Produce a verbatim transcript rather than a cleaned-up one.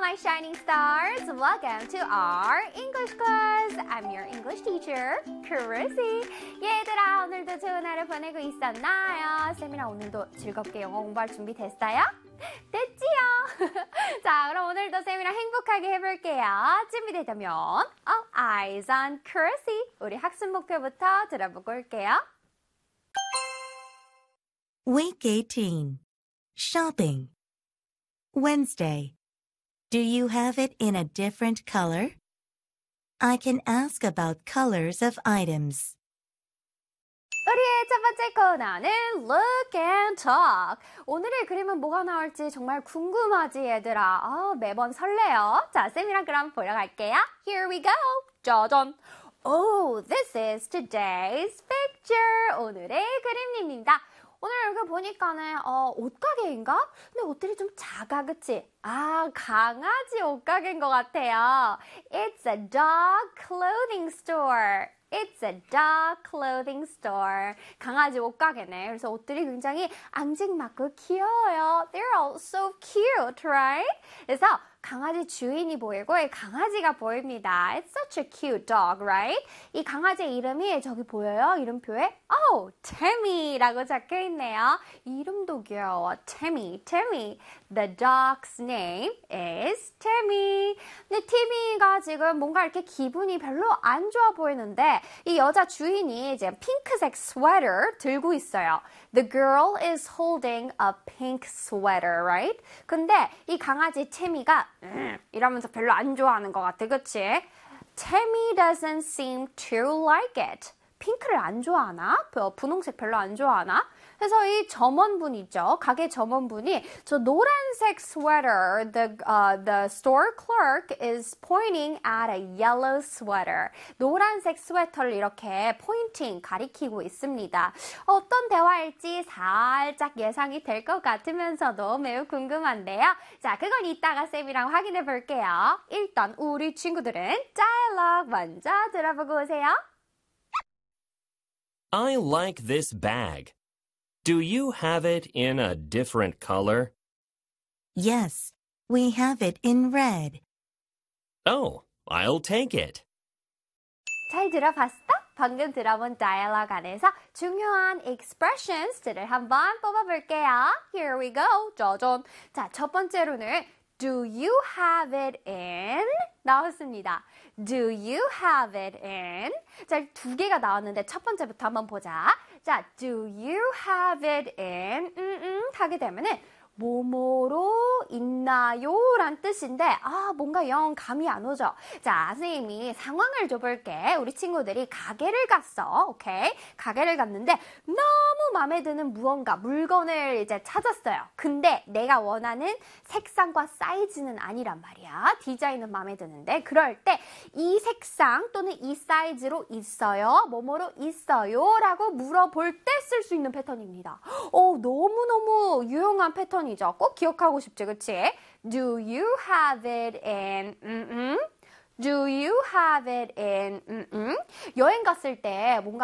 my shining stars. Welcome to our English class. I'm your English teacher, Chrissy. 얘들아, 오늘도 좋은 하루 보내고 있었나요? 쌤이랑 오늘도 즐겁게 영어 공부할 준비 됐어요? 됐지요? 자, 그럼 오늘도 쌤이랑 행복하게 해볼게요. 준비되다면 All eyes on Chrissy. 우리 학습 목표부터 들어보고 올게요. Week eighteen. Shopping. Wednesday. Do you have it in a different color? I can ask about colors of items. 우리의 첫 번째 코너는 Look and Talk. 오늘의 그림은 뭐가 나올지 정말 궁금하지, 얘들아. 아, 매번 설레요. 자, 쌤이랑 그럼 보러 갈게요. Here we go. 짜잔. Oh, this is today's picture. 오늘의 그림입니다. 오늘 여기 보니까는 어, 옷가게인가? 근데 옷들이 좀 작아, 그치? 아, 강아지 옷가게인 것 같아요. It's a dog clothing store. It's a dog clothing store. 강아지 옷가게네. 그래서 옷들이 굉장히 앙증맞고 귀여워요. They're all so cute, right? 그래서 강아지 주인이 보이고 이 강아지가 보입니다. It's such a cute dog, right? 이 강아지의 이름이 저기 보여요? 이름표에? Oh, Tammy라고 적혀있네요. 이름도 귀여워. Tammy, Tammy. The dog's name is Tammy. 근데 티미가 지금 뭔가 이렇게 기분이 별로 안 좋아 보이는데 이 여자 주인이 이제 핑크색 스웨터 들고 있어요. The girl is holding a pink sweater, right? 근데 이 강아지 태미가 음, 이러면서 별로 안 좋아하는 것 같아, 그치? Tammy doesn't seem to like it. 핑크를 안 좋아하나? 분홍색 별로 안 좋아하나? 그래서 이 점원분 있죠? 가게 점원분이 저 노란색 sweater, the, uh, the store clerk is pointing at a yellow sweater. 노란색 스웨터를 이렇게 포인팅, 가리키고 있습니다. 어떤 대화일지 살짝 예상이 될 것 같으면서도 매우 궁금한데요. 자, 그건 이따가 쌤이랑 확인해 볼게요. 일단 우리 친구들은 dialogue 먼저 들어보고 오세요. I like this bag. Do you have it in a different color? Yes, we have it in red. Oh, I'll take it. 잘 들어봤어? 방금 들어본 dialogue 안에서 중요한 expressions들을 한번 뽑아볼게요. Here we go. 짜잔. 자, 첫 번째로는 Do you have it in? 나왔습니다. Do you have it in? 자, 두 개가 나왔는데 첫 번째부터 한번 보자. 자, do you have it in? 음, 음, 하게 되면은 뭐뭐로 있나요? 란 뜻인데 아 뭔가 영 감이 안 오죠? 자, 선생님이 상황을 줘볼게. 우리 친구들이 가게를 갔어. 오케이? 가게를 갔는데 너무 마음에 드는 무언가, 물건을 이제 찾았어요. 근데 내가 원하는 색상과 사이즈는 아니란 말이야. 디자인은 마음에 드는데 그럴 때 이 색상 또는 이 사이즈로 있어요? 뭐뭐로 있어요? 라고 물어볼 때 쓸 수 있는 패턴입니다. 어, 너무너무 유용한 패턴이 꼭 기억하고 싶지, 그치? Do you have it in, 음, 음? Do you have it in, 음, 음? 여행 갔을 때 뭔가